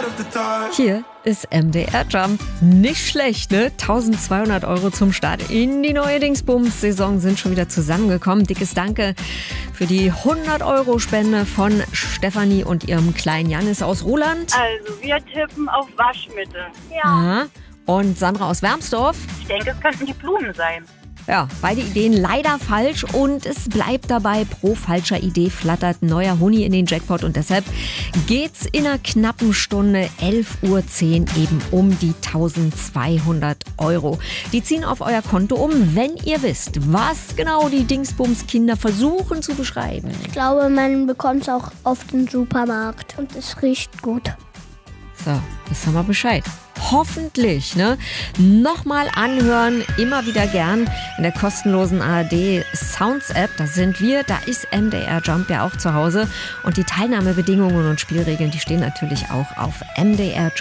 Hier ist MDR Jump. Nicht schlecht, ne? 1200 € zum Start in die neue Dingsbums-Saison sind schon wieder zusammengekommen. Dickes Danke für die 100-€-Spende von Stefanie und ihrem kleinen Janis aus Roland. Also, wir tippen auf Waschmittel. Ja. Und Sandra aus Wermsdorf. Ich denke, es könnten die Blumen sein. Ja, beide Ideen leider falsch und es bleibt dabei, pro falscher Idee flattert ein neuer Huni in den Jackpot und deshalb geht's in einer knappen Stunde, 11:10 Uhr, eben um die 1200 €. Die ziehen auf euer Konto um, wenn ihr wisst, was genau die Dingsbums-Kinder versuchen zu beschreiben. Ich glaube, man bekommt es auch oft im Supermarkt und es riecht gut. So, jetzt haben wir Bescheid. Hoffentlich, ne? Nochmal anhören, immer wieder gern in der kostenlosen ARD Sounds App. Da sind wir, da ist MDR Jump ja auch zu Hause. Und die Teilnahmebedingungen und Spielregeln, die stehen natürlich auch auf MDR Jump.